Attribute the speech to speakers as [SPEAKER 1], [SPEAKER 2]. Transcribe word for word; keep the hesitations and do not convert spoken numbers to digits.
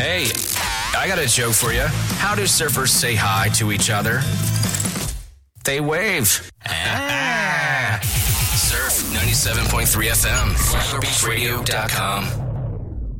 [SPEAKER 1] Hey, I got a joke for you. How do surfers say hi to each other? They wave. Ah. Surf ninety-seven point three F M, flagler beach radio dot com.